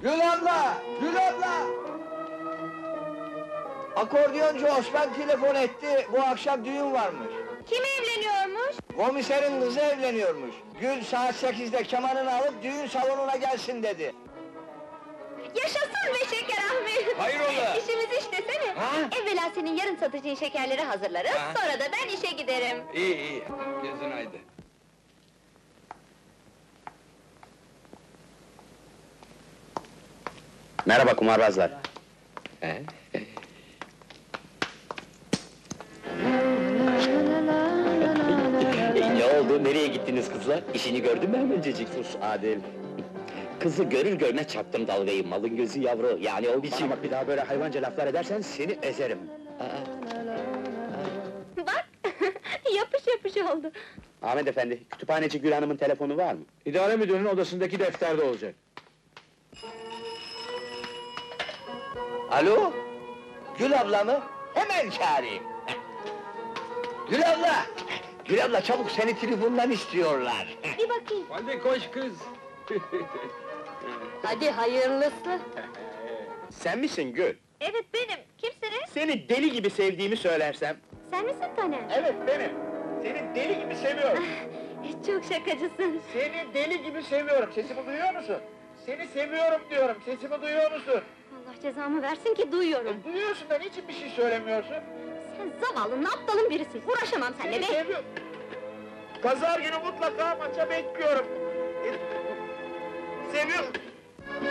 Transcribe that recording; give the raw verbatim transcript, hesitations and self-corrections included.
Gül abla! Gül abla! Akordeoncu Osman telefon etti, bu akşam düğün varmış. Kim evleniyormuş? Komiserin kızı evleniyormuş. Gül saat sekizde kemanını alıp düğün salonuna gelsin dedi. Yaşasın be Şeker Ahmet! Hayrola? İşimiz iş desene! Ha? Evvela senin yarın satacağın şekerleri hazırlarız, Ha? sonra da ben işe giderim. İyi iyi, gözün aydın. Merhaba kumarbazlar. He? Ne oldu, nereye gittiniz kızlar? İşini gördün mü hemencecik? Sus Adil! Kızı görür görmez çaktım dalgayı, malın gözü yavru, yani o biçim... Bana bak, bir daha böyle hayvanca laflar edersen seni ezerim! Bak! Yapış yapış oldu! Ahmet efendi, kütüphaneci Gül Hanım'ın telefonu var mı? İdare müdürünün odasındaki defterde olacak. Alo? Gül abla mı? Hemen çağırayım. Gül abla! Gül abla çabuk seni telefondan istiyorlar. Bir bakayım! Hadi koş kız! Hadi hayırlısı! Sen misin Gül? Evet benim, kimsiniz? Seni deli gibi sevdiğimi söylersem... Sen misin Taner? Evet benim! Seni deli gibi seviyorum! Çok şakacısın! Seni deli gibi seviyorum, sesimi duyuyor musun? Seni seviyorum diyorum, sesimi duyuyor musun? Allah cezamı versin ki duyuyorum! E, duyuyorsun da niçin bir şey söylemiyorsun? Sen zavallının, aptalın birisin! Uğraşamam seninle Seni be! seviyorum! Pazar günü mutlaka maça bekliyorum! E, seviyorum!